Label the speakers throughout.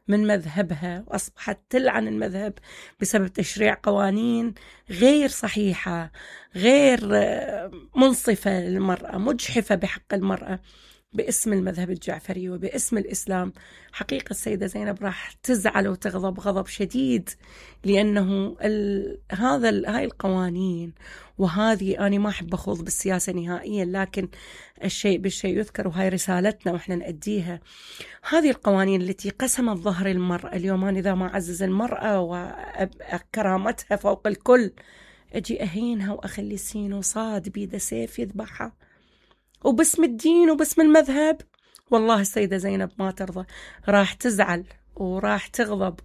Speaker 1: من مذهبها، وأصبحت تلعن المذهب بسبب تشريع قوانين غير صحيحة، غير منصفة للمرأة، مجحفة بحق المرأة باسم المذهب الجعفري وباسم الإسلام. حقيقة السيدة زينب راح تزعل وتغضب غضب شديد، لأنه هاي القوانين، وهذه أنا ما أحب أخوض بالسياسة نهائيا، لكن الشيء بالشيء يذكر، وهاي رسالتنا وإحنا نأديها. هذه القوانين التي قسمت ظهر المرأة اليوم، أنا إذا ما أعزز المرأة وكرامتها فوق الكل، أجي أهينها وأخلي سين وصاد بيده سيف يذبحها وباسم الدين وباسم المذهب. والله السيدة زينب ما ترضى، راح تزعل وراح تغضب،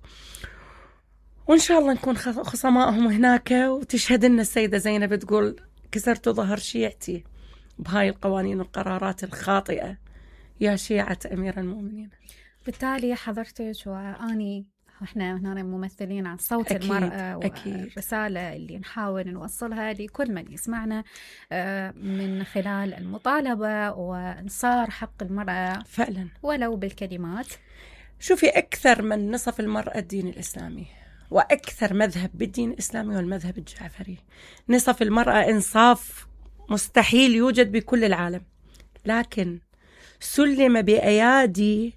Speaker 1: وإن شاء الله نكون خصمائهم هناك، وتشهد لنا السيدة زينب تقول كسرت ظهر شيعتي بهاي القوانين والقرارات الخاطئة يا شيعة أمير المؤمنين.
Speaker 2: بالتالي حضرتك وأني احنا هنا ممثلين عن صوت
Speaker 1: أكيد
Speaker 2: المرأة،
Speaker 1: أكيد.
Speaker 2: والرسالة اللي نحاول نوصلها لكل من يسمعنا من خلال المطالبة وانصار حق المرأة
Speaker 1: فعلا
Speaker 2: ولو بالكلمات.
Speaker 1: شوفي، أكثر من نصف المرأة الدين الإسلامي، وأكثر مذهب بالدين الإسلامي والمذهب الجعفري. نصف المرأة إنصاف مستحيل يوجد بكل العالم، لكن سلم بأيادي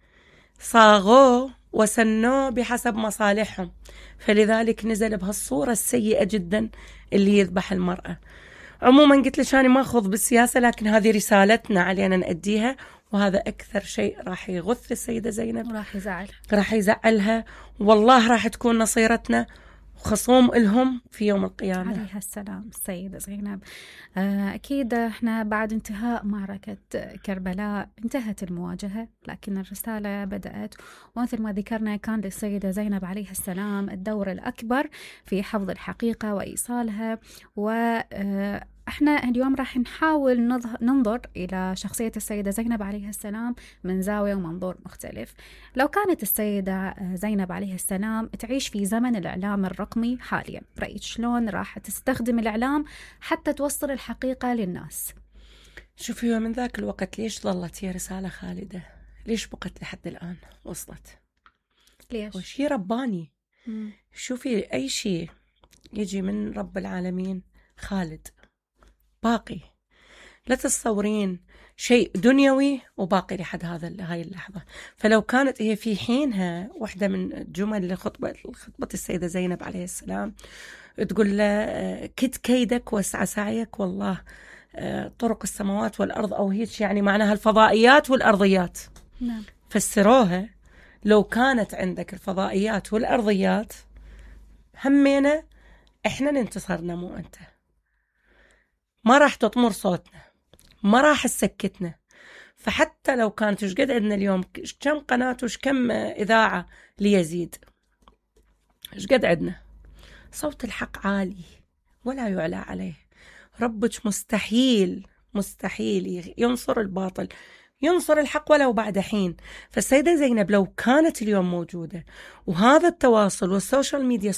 Speaker 1: صاغوه وسنوه بحسب مصالحهم، فلذلك نزل بهالصورة السيئة جدا اللي يذبح المرأة. عموما قلت لك أنا ما أخوض بالسياسة، لكن هذه رسالتنا علينا نأديها، وهذا أكثر شيء راح يغث السيدة زينب، راح يزعلها، والله راح تكون نصيرتنا خصوم لهم في يوم القيامة.
Speaker 2: عليها السلام السيدة زينب. أكيد احنا بعد انتهاء معركة كربلاء انتهت المواجهة، لكن الرسالة بدأت، ومثل ما ذكرنا كان للسيدة زينب عليها السلام الدور الأكبر في حفظ الحقيقة وإيصالها. احنا اليوم راح نحاول ننظر إلى شخصية السيدة زينب عليها السلام من زاوية ومنظور مختلف. لو كانت السيدة زينب عليها السلام تعيش في زمن الإعلام الرقمي حاليا، رأيت شلون راح تستخدم الإعلام حتى توصل الحقيقة للناس؟
Speaker 1: شوفي، من ذاك الوقت ليش ظلت هي رسالة خالدة؟ ليش بقت لحد الآن وصلت؟
Speaker 2: ليش؟
Speaker 1: وشي رباني. شوفي، أي شيء يجي من رب العالمين خالد باقي. لا تتصورين شيء دنيوي وباقي لحد هاي اللحظة. فلو كانت هي في حينها واحدة من جمل خطبة السيدة زينب عليه السلام تقول له كد كيدك واسع سعيك، والله طرق السماوات والأرض، أو هيك يعني معناها الفضائيات والأرضيات.
Speaker 2: نعم.
Speaker 1: فسروها، لو كانت عندك الفضائيات والأرضيات همينا احنا ننتصرنا مو انت. ما راح تطمر صوتنا، ما راح تسكتنا. فحتى لو كانت ايش قد عندنا اليوم كم قناة وش كم إذاعة ليزيد، ايش قد عندنا، صوت الحق عالي ولا يعلى عليه. ربك مستحيل ينصر الباطل، ينصر الحق ولو بعد حين. فالسيدة زينب لو كانت اليوم موجودة، وهذا التواصل والسوشيال ميديا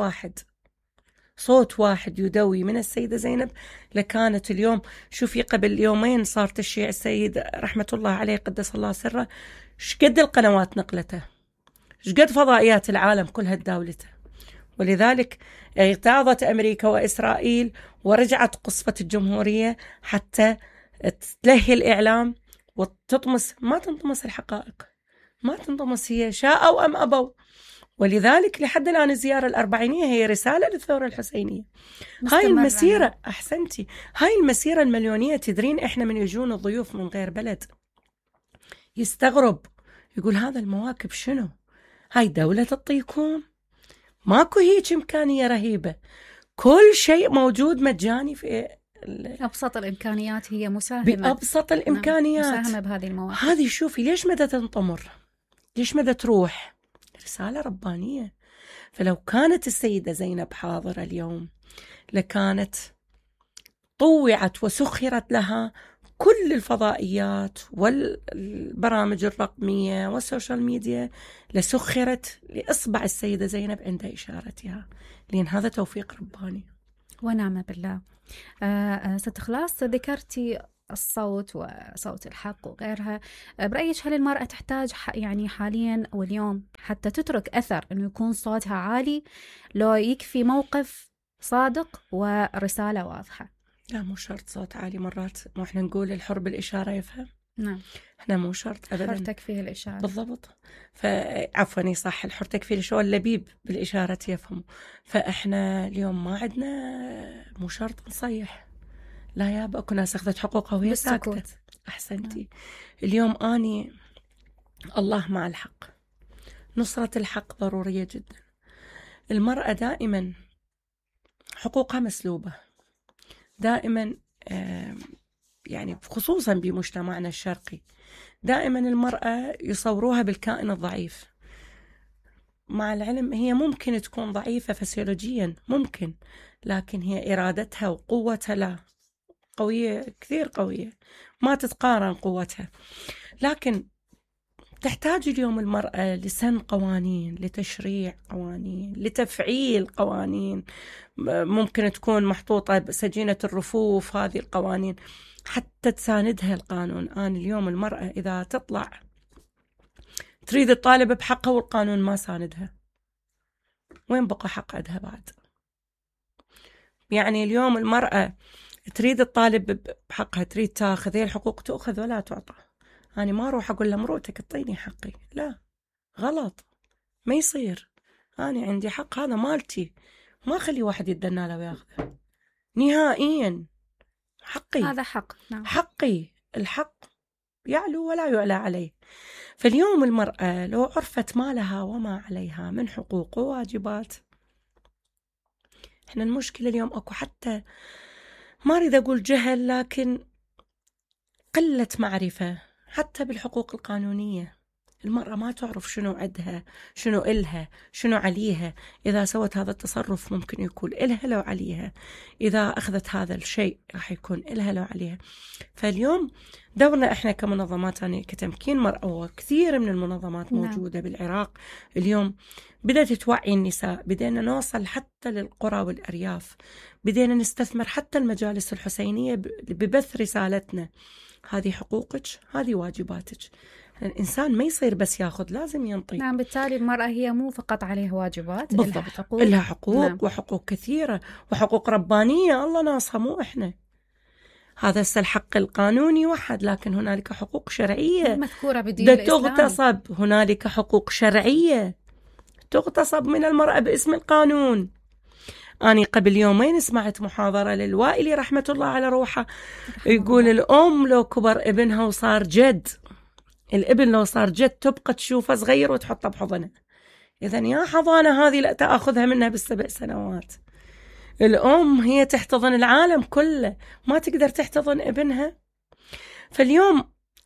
Speaker 1: صوت واحد يدوي من السيدة زينب، لكانت اليوم. شوفي، قبل يومين صار تشييع السيد رحمة الله عليه قدس الله سره، شقد القنوات نقلته، شقد فضائيات العالم كلها تداولته. ولذلك اغتاظت أمريكا وإسرائيل ورجعت قصفة الجمهورية حتى تلهي الإعلام وتطمس. ما تنطمس الحقائق، ما تنطمس، هي شاءوا أم أبوا. ولذلك لحد الآن الزيارة الأربعينية هي رسالة للثورة الحسينية. هاي المسيرة أحسنتي، هاي المسيرة المليونية. تدرين إحنا من يجون الضيوف من غير بلد يستغرب، يقول هذا المواكب شنو؟ هاي دولة تطيكم؟ ماكو هيك إمكانية رهيبة، كل شيء موجود مجاني في
Speaker 2: أبسط الإمكانيات، هي مساهمة
Speaker 1: بأبسط الإمكانيات،
Speaker 2: مساهمة بهذه المواقف.
Speaker 1: هذه شوفي ليش مدى تنطمر، ليش مدى تروح، رسالة ربانية. فلو كانت السيدة زينب حاضرة اليوم لكانت طوعت وسخرت لها كل الفضائيات والبرامج الرقمية والسوشيال ميديا، لسخرت لإصبع السيدة زينب عند إشارتها، لأن هذا توفيق رباني
Speaker 2: ونعم بالله. ست إخلاص، ذكرتي الصوت وصوت الحق وغيرها. برأيك هل المرأة تحتاج يعني حاليا أو اليوم حتى تترك أثر أنه يكون صوتها عالي، لو يكفي موقف صادق ورسالة واضحة؟
Speaker 1: لا، مو شرط صوت عالي. مرات ما احنا نقول الحر بالإشارة يفهم.
Speaker 2: نعم.
Speaker 1: احنا مو شرط أبدا.
Speaker 2: حر تكفيه الإشارة.
Speaker 1: بالضبط. فعفوا صح، الحر تكفيه شو اللبيب بالإشارة يفهم. فاحنا اليوم ما عندنا مو شرط نصيح. لا يا اكو ناس اخذت حقوقها وهي ساكتة. احسنتي. اليوم اني الله مع الحق، نصرة الحق ضرورية جدا. المرأة دائما حقوقها مسلوبة دائما، يعني خصوصا بمجتمعنا الشرقي دائما المرأة يصوروها بالكائن الضعيف. مع العلم هي ممكن تكون ضعيفة فسيولوجيا ممكن، لكن هي إرادتها وقوتها لا، قوية كثير قوية، ما تتقارن قوتها. لكن تحتاج اليوم المرأة لسن قوانين، لتشريع قوانين، لتفعيل قوانين ممكن تكون محطوطة بسجينة الرفوف. هذه القوانين حتى تساندها القانون. أنا اليوم المرأة إذا تطلع تريد الطالب بحقها والقانون ما ساندها، وين بقى حق عندها بعد؟ يعني اليوم المرأة تريد الطالب بحقها، تريد تاخذ، هي الحقوق تأخذ ولا تعطى. أنا ما أروح أقول لمرؤتك اعطيني حقي، لا، غلط، ما يصير. أنا عندي حق، هذا مالتي، ما أخلي واحد يتدنى له وياخذه نهائيا. حقي،
Speaker 2: هذا حق. نعم.
Speaker 1: حقي، الحق يعلو ولا يعلى عليه. فاليوم المرأة لو عرفت ما لها وما عليها من حقوق وواجبات. احنا المشكلة اليوم اكو حتى ما اريد اقول جهل، لكن قلة معرفة حتى بالحقوق القانونية. المرأة ما تعرف شنو عندها، شنو إلها، شنو عليها. إذا سوت هذا التصرف ممكن يكون إلها لو عليها، إذا أخذت هذا الشيء راح يكون إلها لو عليها. فاليوم دورنا إحنا كمنظمات يعني كتمكين مرأة، وكثير من المنظمات موجودة بالعراق اليوم بدأت توعي النساء. بدينا نوصل حتى للقرى والأرياف، بدينا نستثمر حتى المجالس الحسينية ببث رسالتنا. هذه حقوقك، هذه واجباتك. الإنسان ما يصير بس ياخذ، لازم ينطي.
Speaker 2: نعم. بالتالي المرأة هي مو فقط عليها واجبات،
Speaker 1: بالضبط، لها حقوق. نعم. وحقوق كثيرة، وحقوق ربانية الله ناصها مو إحنا. هذا الحق القانوني واحد، لكن هنالك حقوق شرعية
Speaker 2: مذكورة بدين الإسلام.
Speaker 1: تغتصب. هنالك حقوق شرعية تغتصب من المرأة باسم القانون. أنا قبل يومين سمعت محاضرة للوائلي رحمة الله على روحه، يقول الأم لو كبر ابنها وصار جد، الابن لو صار جد تبقى تشوفه صغير وتحطه بحضنها. إذن يا حضانة هذه لا تأخذها منها بالسبع سنوات. الأم هي تحتضن العالم كله، ما تقدر تحتضن ابنها. فاليوم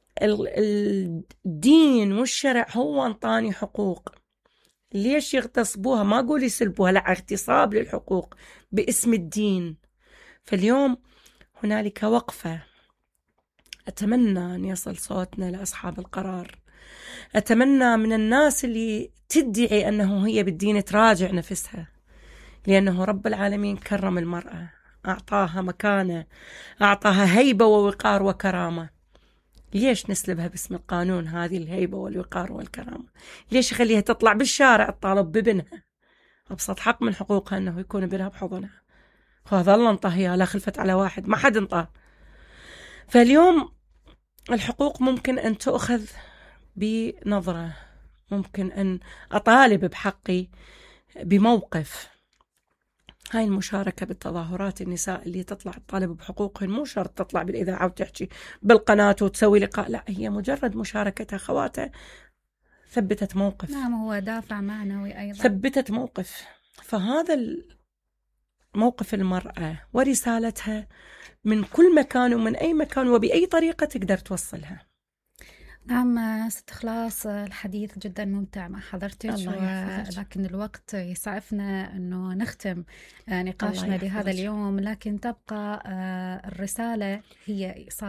Speaker 1: الدين والشرع هو انطاني حقوق، ليش يغتصبوها؟ ما أقول يسلبوها، لا، اغتصاب للحقوق باسم الدين. فاليوم هنالك وقفة. أتمنى أن يصل صوتنا لأصحاب القرار. أتمنى من الناس اللي تدعي أنه هي بالدين تراجع نفسها، لأنه رب العالمين كرم المرأة، أعطاها مكانة، أعطاها هيبة ووقار وكرامة. ليش نسلبها باسم القانون هذه الهيبة والوقار والكرامة؟ ليش يخليها تطلع بالشارع تطالب بابنها؟ أبسط حق من حقوقها أنه يكون ابنها بحضنها. وهذا الله انطاها، لا خلفت على واحد، ما حد انطاه. فاليوم الحقوق ممكن أن تؤخذ بنظرة، ممكن أن أطالب بحقي بموقف. هاي المشاركة بالتظاهرات، النساء اللي تطلع تطالب بحقوقهن مو شرط تطلع بالإذاعة وتحكي بالقناة وتسوي لقاء، لا، هي مجرد مشاركتها خواتها ثبتت موقف.
Speaker 2: نعم، هو دافع معنوي أيضا،
Speaker 1: ثبتت موقف. فهذا موقف المرأة ورسالتها من كل مكان ومن أي مكان وبأي طريقة تقدر توصلها.
Speaker 2: نعم ست إخلاص، الحديث جدا ممتع مع حضرتك، لكن الوقت يسعفنا أنه نختم نقاشنا لهذا اليوم، لكن تبقى الرسالة هي إيصال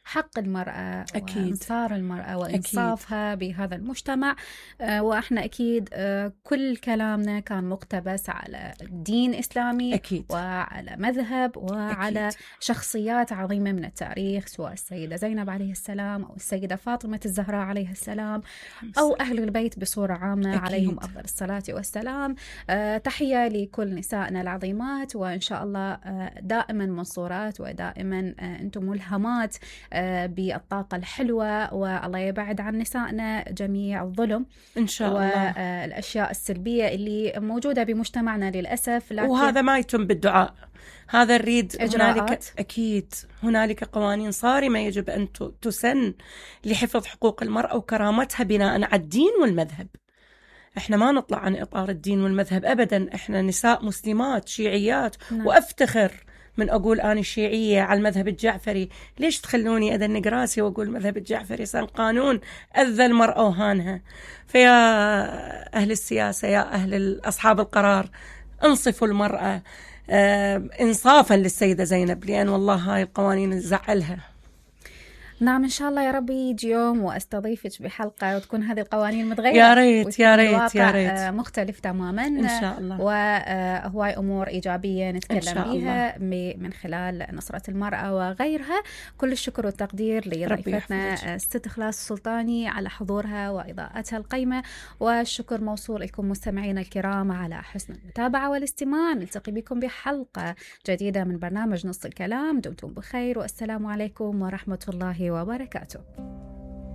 Speaker 2: حق المرأة
Speaker 1: أكيد.
Speaker 2: وإنصار المرأة وإنصافها بهذا المجتمع. وإحنا أكيد كل كلامنا كان مقتبس على دين إسلامي
Speaker 1: أكيد.
Speaker 2: وعلى مذهب وعلى
Speaker 1: أكيد.
Speaker 2: شخصيات عظيمة من التاريخ، سواء السيدة زينب عليه السلام أو السيدة فاطمة الزهراء عليه السلام أو أهل البيت بصورة عامة. أكيد. عليهم أفضل الصلاة والسلام. تحية لكل نسائنا العظيمات، وإن شاء الله دائما منصورات، ودائما أنتم ملهمات بالطاقة الحلوة، والله يبعد عن نسائنا جميع الظلم
Speaker 1: إن شاء الله
Speaker 2: والأشياء السلبية اللي موجودة بمجتمعنا للأسف. لكن
Speaker 1: وهذا ما يتم بالدعاء، هذا نريد
Speaker 2: إجراءات.
Speaker 1: أكيد هنالك قوانين صارمة يجب أن تسن لحفظ حقوق المرأة وكرامتها بناء على الدين والمذهب. إحنا ما نطلع عن إطار الدين والمذهب أبدا، إحنا نساء مسلمات شيعيات.
Speaker 2: نعم.
Speaker 1: وأفتخر من أقول أنا شيعية على المذهب الجعفري. ليش تخلوني أدنق راسي وأقول المذهب الجعفري سن قانون أذى المرأة وهانها؟ فيا أهل السياسة، يا أهل أصحاب القرار، انصفوا المرأة إنصافا للسيدة زينب، لأن والله هاي القوانين زعلها.
Speaker 2: نعم إن شاء الله يا ربي يجي يوم وأستضيفك بحلقة وتكون هذه القوانين متغيرة.
Speaker 1: يا ريت يا ريت يا ريت.
Speaker 2: مختلف تماما
Speaker 1: إن شاء الله.
Speaker 2: وهواي أمور إيجابية نتكلم بها من خلال نصرة المرأة وغيرها. كل الشكر والتقدير لضيفتنا الست إخلاص السلطاني على حضورها وإضاءتها القيمة، والشكر موصول لكم مستمعينا الكرام على حسن المتابعة والاستماع. نلتقي بكم بحلقة جديدة من برنامج نص الكلام. دمتم بخير، والسلام عليكم ورحمة الله وبركاته.